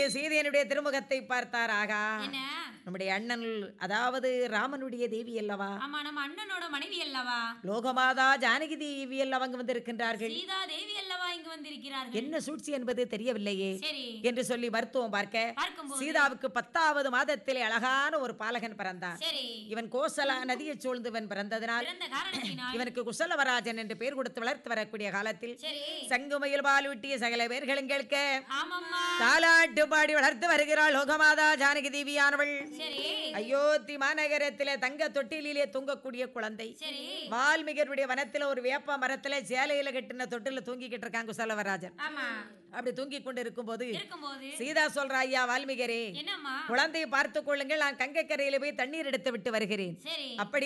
சீதையனுடைய திருமுகத்தை பார்த்தார். ஆகா, என்ன நம்முடைய அண்ணன், அதாவது ராமனுடைய தேவி அல்லவா, ஆமா நம்ம அண்ணனோட மனைவி அல்லவா, லோகமாதா ஜானகி தேவி அல்லவா அங்கு வந்திருக்கின்றார்கள். சீதா தேவி அல்லவா இங்கு வந்திருக்கிறார்கள். என்ன சூழ்ச்சி என்பது தெரியவில்லையே சரி என்று சொல்லி மருத்துவம் பார்க்கும்போது சீதாவுக்கு 10வது மாதத்திலே அழகான ஒரு பாலகன் பிறந்தான். சரி இவன் கோசலா நதியை சூழ்ந்தவன் பிறந்ததனால் பிறந்த காரணத்தினால் இவனுக்கு குசலவராஜன் என்று பெயர் கொடுத்து வளர்த்து வரக்கூடிய காலத்தில் சரி சங்குமயில் பால் விட்டிய சகல பேர்களும் கேட்க ஆமாம்மா தாலாட்டு பாடி வளர்த்து வருகிறாள் லோகமாதா ஜானகி தேவியானவள். சரி அயோத்தி மாநகரத்திலே தங்க தொட்டிலே தூங்கக்கூடிய குழந்தை. சரி வால்மீகருடைய வனத்துல ஒரு வேப்ப மரத்துல சேலையில கட்டின தொட்டில தூங்கிக்கிட்டு இருக்காங்க குசலவராஜன். ஆமா அப்படி தூங்கி கொண்டு இருக்கும்போது இருக்கும்போது சீதா சொல்றா, ஐயா வால்மீகரே, என்னம்மா குழந்தையை பார்த்துக் கொள்ளுங்கள், நான் கங்கை கரையில போய் தண்ணீர் எடுத்து விட்டு வருகிறேன். சரி அப்படி